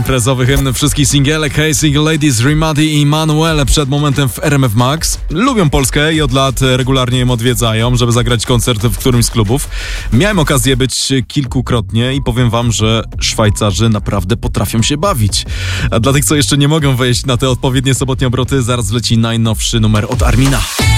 imprezowy hymn wszystkich singielek. Hey Single Ladies, Rimadi i Manuel przed momentem w RMF Max. Lubią Polskę i od lat regularnie ją odwiedzają, żeby zagrać koncert w którymś z klubów. Miałem okazję być kilkukrotnie i powiem wam, że Szwajcarzy naprawdę potrafią się bawić. A dla tych, co jeszcze nie mogą wejść na te odpowiednie sobotnie obroty, zaraz wleci najnowszy numer od Armina.